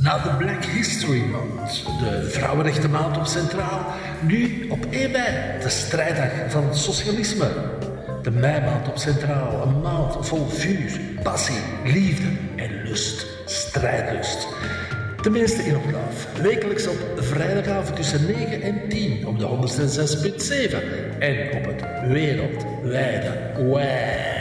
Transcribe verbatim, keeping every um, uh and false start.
Na de Black History Month, de Vrouwenrechtenmaand op Centraal, nu op één mei, de strijddag van het socialisme. De meimaand op Centraal, een maand vol vuur, passie, liefde en lust, strijdlust. Tenminste in Opnaaf, wekelijks op vrijdagavond tussen negen en tien op de honderdzes komma zeven en op het wereldwijde web.